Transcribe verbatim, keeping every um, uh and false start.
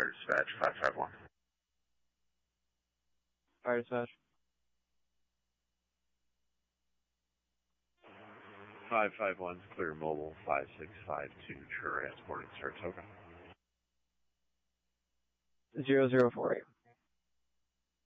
Fire dispatch, five five one. Fire dispatch. five five one, clear mobile, five six five two, transporting Saratoga. Zero zero four eight.